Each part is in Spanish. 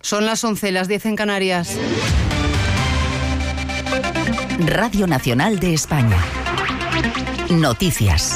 Son las 11, las 10 en Canarias. Radio Nacional de España. Noticias.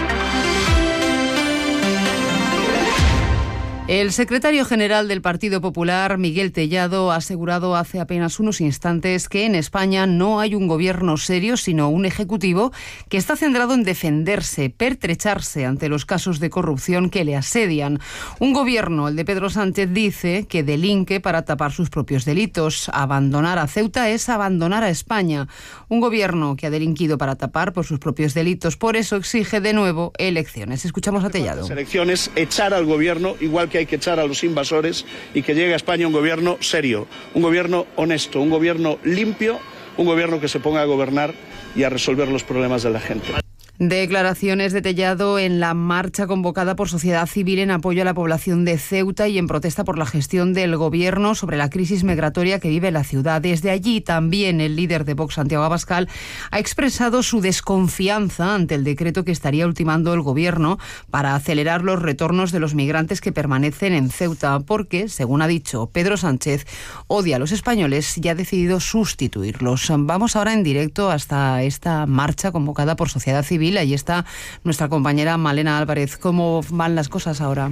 El secretario general del Partido Popular, Miguel Tellado, ha asegurado hace apenas unos instantes que en España no hay un gobierno serio, sino un ejecutivo que está centrado en defenderse, pertrecharse ante los casos de corrupción que le asedian. Un gobierno, el de Pedro Sánchez, dice que delinque para tapar sus propios delitos. Abandonar a Ceuta es abandonar a España. Un gobierno que ha delinquido para tapar por sus propios delitos. Por eso exige de nuevo elecciones. Escuchamos a Tellado. Elecciones, echar al gobierno, igual que hay que echar a los invasores, y que llegue a España un gobierno serio, un gobierno honesto, un gobierno limpio, un gobierno que se ponga a gobernar y a resolver los problemas de la gente. Declaraciones de Tellado en la marcha convocada por sociedad civil en apoyo a la población de Ceuta y en protesta por la gestión del gobierno sobre la crisis migratoria que vive la ciudad. Desde allí también el líder de Vox, Santiago Abascal, ha expresado su desconfianza ante el decreto que estaría ultimando el gobierno para acelerar los retornos de los migrantes que permanecen en Ceuta, porque, según ha dicho Pedro Sánchez, odia a los españoles y ha decidido sustituirlos. Vamos ahora en directo hasta esta marcha convocada por sociedad civil. Ahí está nuestra compañera Malena Álvarez. ¿Cómo van las cosas ahora?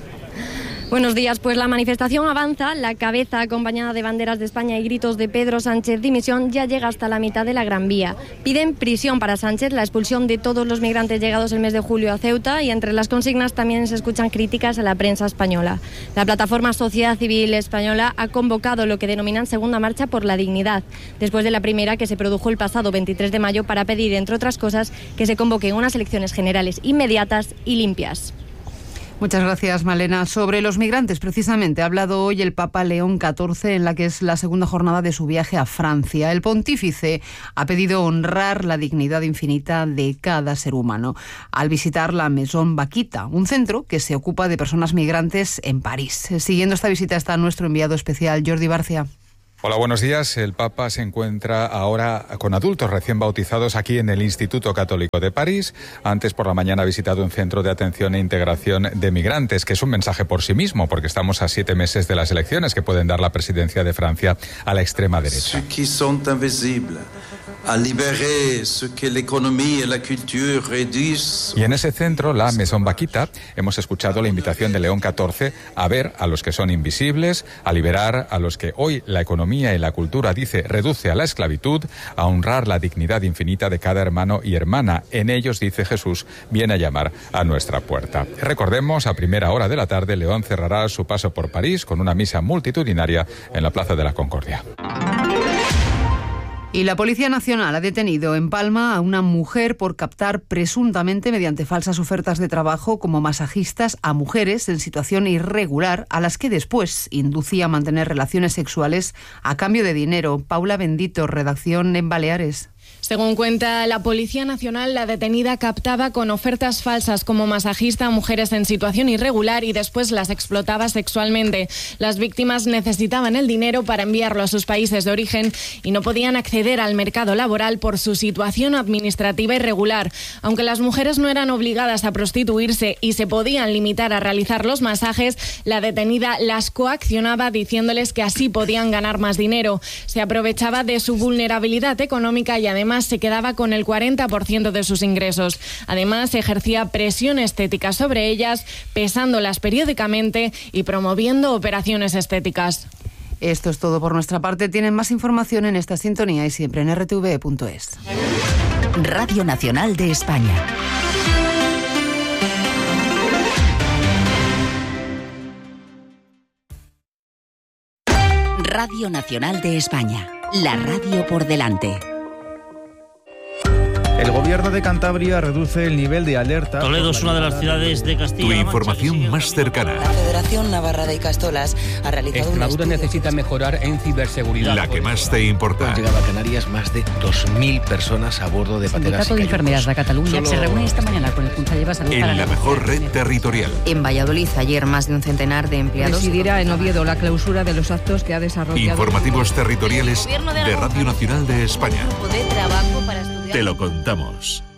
Buenos días, pues la manifestación avanza. La cabeza, acompañada de banderas de España y gritos de Pedro Sánchez dimisión, ya llega hasta la mitad de la Gran Vía. Piden prisión para Sánchez, la expulsión de todos los migrantes llegados el mes de julio a Ceuta, y entre las consignas también se escuchan críticas a la prensa española. La plataforma Sociedad Civil Española ha convocado lo que denominan Segunda Marcha por la Dignidad, después de la primera que se produjo el pasado 23 de mayo para pedir, entre otras cosas, que se convoquen unas elecciones generales inmediatas y limpias. Muchas gracias, Malena. Sobre los migrantes, precisamente, ha hablado hoy el Papa León XIV en la que es la segunda jornada de su viaje a Francia. El pontífice ha pedido honrar la dignidad infinita de cada ser humano al visitar la Maison Vaquita, un centro que se ocupa de personas migrantes en París. Siguiendo esta visita está nuestro enviado especial, Jordi Barcia. Hola, buenos días. El Papa se encuentra ahora con adultos recién bautizados aquí en el Instituto Católico de París. Antes por la mañana ha visitado un centro de atención e integración de migrantes, que es un mensaje por sí mismo, porque estamos a 7 meses de las elecciones que pueden dar la presidencia de Francia a la extrema derecha. Y en ese centro, la Maison Vaquita, hemos escuchado la invitación de León XIV a ver a los que son invisibles, a liberar a los que hoy la economía y la cultura, dice, reduce a la esclavitud, a honrar la dignidad infinita de cada hermano y hermana. En ellos, dice Jesús, viene a llamar a nuestra puerta. Recordemos, a primera hora de la tarde, León cerrará su paso por París con una misa multitudinaria en la Plaza de la Concordia. Y la Policía Nacional ha detenido en Palma a una mujer por captar presuntamente mediante falsas ofertas de trabajo como masajistas a mujeres en situación irregular a las que después inducía a mantener relaciones sexuales a cambio de dinero. Paula Bendito, redacción en Baleares. Según cuenta la Policía Nacional, la detenida captaba con ofertas falsas como masajista a mujeres en situación irregular y después las explotaba sexualmente. Las víctimas necesitaban el dinero para enviarlo a sus países de origen y no podían acceder al mercado laboral por su situación administrativa irregular. Aunque las mujeres no eran obligadas a prostituirse y se podían limitar a realizar los masajes, la detenida las coaccionaba diciéndoles que así podían ganar más dinero. Se aprovechaba de su vulnerabilidad económica y además se quedaba con el 40% de sus ingresos. Además, ejercía presión estética sobre ellas, pesándolas periódicamente y promoviendo operaciones estéticas. Esto es todo por nuestra parte. Tienen más información en esta sintonía y siempre en rtve.es. Radio Nacional de España. Radio Nacional de España. La radio por delante. El gobierno de Cantabria reduce el nivel de alerta. Toledo es una de las ciudades de Castilla. Tu información más cercana. La Federación Navarra de Castolas ha realizado Extremadura necesita mejorar en ciberseguridad. La que más te importa. Han llegado a Canarias más de 2.000 personas a bordo de pateras. El Sindicato de Enfermeras de Cataluña se reúne esta mañana con el Conseller de Salud. En la mejor red territorial. En Valladolid, ayer más de un centenar de empleados. Presidirá en Oviedo la clausura de los actos que ha desarrollado. Informativos territoriales de Radio Nacional de España. De trabajo para estudiar. Te lo contamos.